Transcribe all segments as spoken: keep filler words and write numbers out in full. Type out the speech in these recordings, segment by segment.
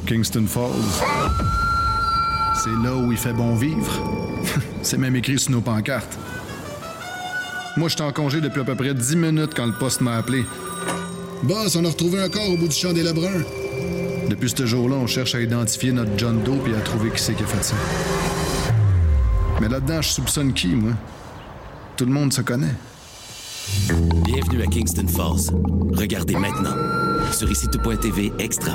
Kingston Falls. C'est là où il fait bon vivre. C'est même écrit sur nos pancartes. Moi, j'étais en congé depuis à peu près dix minutes quand le poste m'a appelé. Boss, on a retrouvé un corps au bout du champ des Lebrun. Depuis ce jour-là, on cherche à identifier notre John Doe et à trouver qui c'est qui a fait ça. Mais là-dedans, je soupçonne qui, moi? Tout le monde se connaît. Bienvenue à Kingston Falls. Regardez maintenant sur ici tout point t v Extra.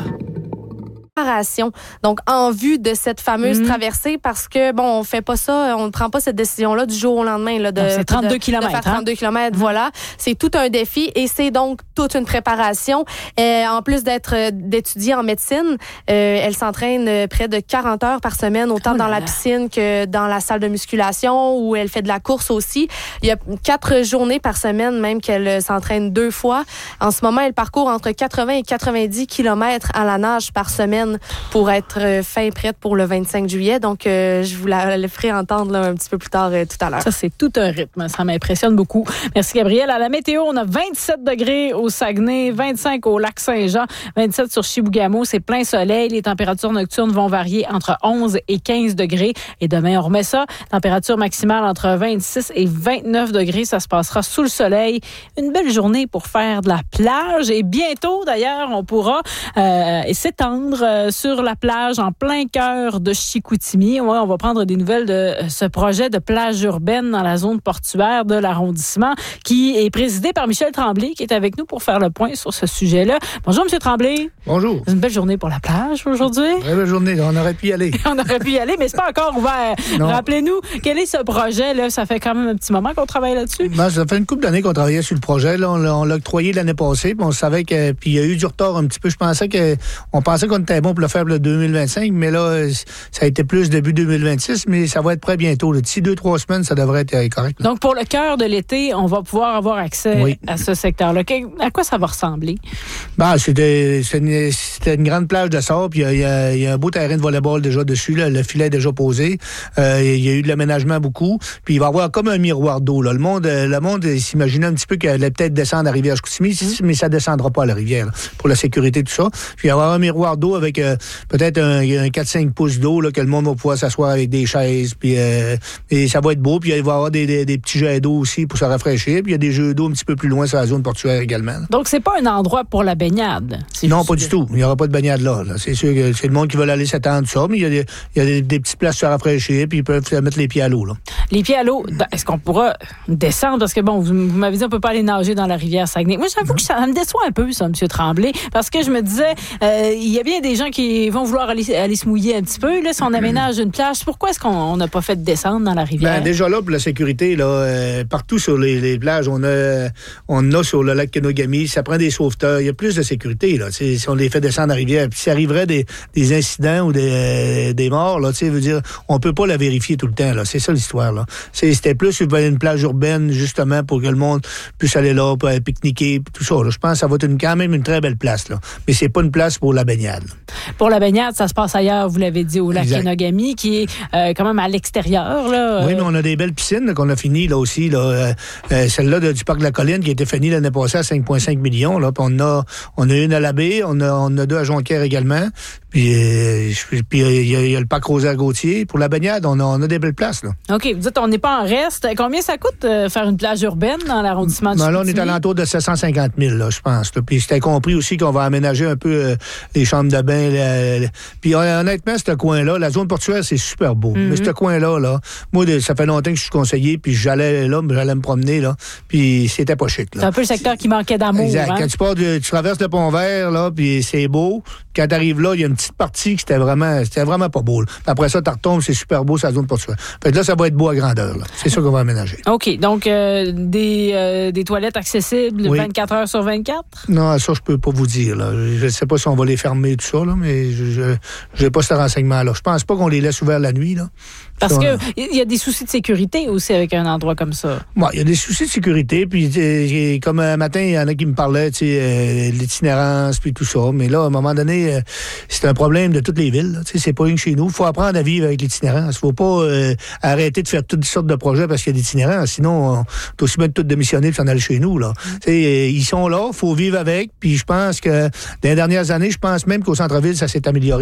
Donc, en vue de cette fameuse mmh. traversée, parce que, bon, on fait pas ça, on ne prend pas cette décision-là du jour au lendemain. Là, de, donc, c'est trente-deux de, kilomètres. De faire trente-deux hein? kilomètres, mmh. voilà. C'est tout un défi et c'est donc toute une préparation. Euh, en plus d'être d'étudier en médecine, euh, elle s'entraîne près de quarante heures par semaine, autant oh dans la piscine que dans la salle de musculation, où elle fait de la course aussi. Il y a quatre journées par semaine même qu'elle s'entraîne deux fois. En ce moment, elle parcourt entre quatre-vingts et quatre-vingt-dix kilomètres à la nage par semaine pour être fin prête pour le vingt-cinq juillet. Donc, euh, je vous la, la ferai entendre là, un petit peu plus tard euh, tout à l'heure. Ça, c'est tout un rythme. Ça m'impressionne beaucoup. Merci, Gabrielle. À la météo, on a vingt-sept degrés au Saguenay, vingt-cinq au Lac-Saint-Jean, vingt-sept sur Chibougamau. C'est plein soleil. Les températures nocturnes vont varier entre onze et quinze degrés. Et demain, on remet ça. Température maximale entre vingt-six et vingt-neuf degrés. Ça se passera sous le soleil. Une belle journée pour faire de la plage. Et bientôt, d'ailleurs, on pourra euh, s'étendre euh, sur la plage en plein cœur de Chicoutimi. Ouais, on va prendre des nouvelles de ce projet de plage urbaine dans la zone portuaire de l'arrondissement qui est présidé par Michel Tremblay qui est avec nous pour faire le point sur ce sujet-là. Bonjour, M. Tremblay. Bonjour. C'est une belle journée pour la plage aujourd'hui. Très belle journée. On aurait pu y aller. on aurait pu y aller, mais c'est pas encore ouvert. Non. Rappelez-nous, quel est ce projet-là? Ça fait quand même un petit moment qu'on travaille là-dessus. Ben, ça fait une couple d'années qu'on travaillait sur le projet. Là, on, l'a, on l'a octroyé l'année passée. Puis on savait que. Puis il y a eu du retard un petit peu. Je pensais que. On pensait qu'on était bon pour le faire le deux mille vingt-cinq, mais là, ça a été plus début deux mille vingt-six, mais ça va être prêt bientôt. Là. D'ici deux, trois semaines, ça devrait être correct. Là. Donc, pour le cœur de l'été, on va pouvoir avoir accès oui. à ce secteur-là. À quoi ça va ressembler? Ben, c'était, c'était, une, c'était une grande plage de sable, puis il y, y, y a un beau terrain de volleyball déjà dessus, là, le filet est déjà posé. Euh, il y a eu de l'aménagement beaucoup, puis il va y avoir comme un miroir d'eau. Là. Le monde, le monde s'imaginait un petit peu qu'elle allait peut-être descendre à la rivière Chicoutimi, mmh. mais ça ne descendra pas à la rivière, là, pour la sécurité, tout ça. Puis il va y avoir un miroir d'eau avec euh, peut-être un, un quatre cinq pouces d'eau, là, que le monde va pouvoir s'asseoir avec des chaises, puis euh, et ça va être beau, puis il va y avoir des, des, des petits jets d'eau aussi pour se rafraîchir, puis il y a des jeux d'eau un petit peu plus loin sur la zone portuaire également. Donc, c'est pas un endroit pour la baignade? Si non, pas du tout. Il n'y aura pas de baignade là, là. C'est sûr que c'est le monde qui veut aller s'attendre ça, mais il y a des, il y a des, des petites places sur se rafraîchir, puis ils peuvent mettre les pieds à l'eau, là. Les pieds à l'eau, est-ce qu'on pourra descendre? Parce que, bon, vous, vous m'avez dit on peut pas aller nager dans la rivière Saguenay. Moi, j'avoue mmh. que ça, ça me déçoit un peu, ça, M. Tremblay, parce que je me disais, euh, il y a bien des gens qui vont vouloir aller, aller se mouiller un petit peu. Là, si on aménage une plage, pourquoi est-ce qu'on n'a pas fait descendre dans la rivière? Ben, déjà là, pour la sécurité, là, euh, partout sur les, les plages, on a, on a sur le lac Kenogami, ça prend des sauveteurs. Il y a plus de sécurité, là. Si on les fait descendre dans la rivière, puis s'il arriverait des, des incidents ou des, des morts, là, tu sais, veut dire, on peut pas la vérifier tout le temps, là. C'est ça l'histoire, là. C'est, c'était plus une plage urbaine, justement, pour que le monde puisse aller là, pour pique-niquer, tout ça, là. Je pense que ça va être une, quand même une très belle place, là. Mais c'est pas une place pour la baignade. Pour la baignade, ça se passe ailleurs, vous l'avez dit, au lac Kenogami, qui est euh, quand même à l'extérieur, là. Oui, mais on a des belles piscines, là, qu'on a finies, là, aussi, là. Euh, euh, celle-là de, du Parc de la Colline, qui a été finie l'année passée à cinq virgule cinq millions, là. Puis on a, on a une à la baie, on a, on a deux à Jonquière également. Puis, euh, puis il y, y, y a le Parc Rosaire-Gauthier. Pour la baignade, on a, on a des belles places, là. OK. Vous dites, on n'est pas en reste. Combien ça coûte euh, faire une plage urbaine dans l'arrondissement de ben, Chicoutimi? Là, on est à l'entour de sept cent cinquante mille, là, je pense. Là. Puis c'était compris aussi qu'on va aménager un peu euh, les chambres de bain. La, la... Puis honnêtement, ce coin-là, la zone portuaire, c'est super beau. Mm-hmm. Mais ce coin-là, là, moi, ça fait longtemps que je suis conseiller, puis j'allais là, j'allais me promener, là, puis c'était pas chic. Là. C'est un peu le secteur qui manquait d'amour. Exact. Hein? Quand tu pars, de, tu traverses le Pont-Vert, là, puis c'est beau. Quand tu arrives là, il y a une petite partie qui c'était vraiment, c'était vraiment pas beau. Là. Après ça, tu retombes, c'est super beau, c'est la zone portuaire. Fait que là, ça va être beau à grandeur. Là. C'est ça qu'on va aménager. OK. Donc, euh, des, euh, des toilettes accessibles oui. vingt-quatre heures sur vingt-quatre? Non, ça, je peux pas vous dire. Là. Je ne sais pas si on va les fermer, tout ça, là, mais je n'ai pas ce renseignement-là. Je pense pas qu'on les laisse ouverts la nuit. Là. Parce qu'il y a des soucis de sécurité aussi avec un endroit comme ça. Oui, il y a des soucis de sécurité. Puis, euh, comme un matin, il y en a qui me parlaient euh, de l'itinérance, puis tout ça. Mais là, à un moment donné, euh, c'est un problème de toutes les villes. C'est pas rien que chez nous. Il faut apprendre à vivre avec l'itinérance. Il ne faut pas euh, arrêter de faire toutes sortes de projets parce qu'il y a d'itinérance. Sinon, on est aussi bien de tout démissionner et s'en aller chez nous. Là. Mm. Euh, ils sont là, il faut vivre avec. Puis je pense que dans les dernières années, je pense même qu'au centre-ville, ça s'est amélioré.